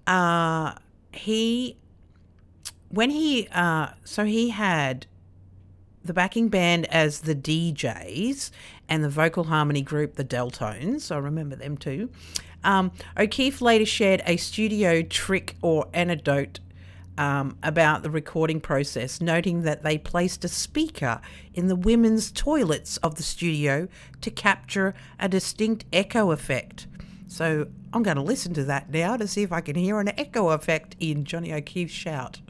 he when he so he had the backing band as the DJs and the vocal harmony group, the Deltones. I remember them too. O'Keefe later shared a studio trick or anecdote about the recording process, noting that they placed a speaker in the women's toilets of the studio to capture a distinct echo effect. So I'm going to listen to that now to see if I can hear an echo effect in Johnny O'Keefe's shout.